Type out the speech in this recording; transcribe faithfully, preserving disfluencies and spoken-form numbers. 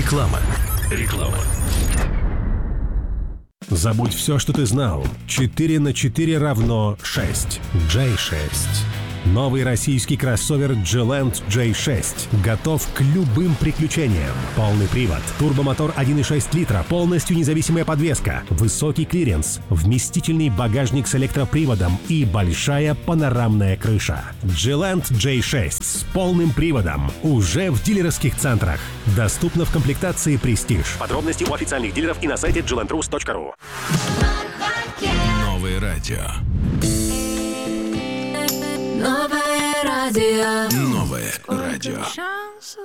Реклама. Реклама. Забудь все, что ты знал. четыре на четыре равно шесть. джей шесть. Новый российский кроссовер G-Land джей шесть готов к любым приключениям. Полный привод, турбомотор один и шесть литра, полностью независимая подвеска, высокий клиренс, вместительный багажник с электроприводом и большая панорамная крыша. G-Land джей шесть с полным приводом уже в дилерских центрах. Доступно в комплектации Prestige. Подробности у официальных дилеров и на сайте джи ленд рус точка ру. Новое радио. Новое радио. Новое радио. Шанс